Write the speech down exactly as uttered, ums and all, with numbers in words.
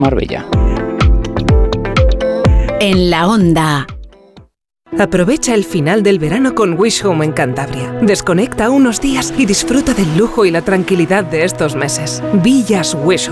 Marbella. En la Onda. Aprovecha el final del verano con Wish Home en Cantabria. Desconecta unos días y disfruta del lujo y la tranquilidad de estos meses. Villas Wish Home.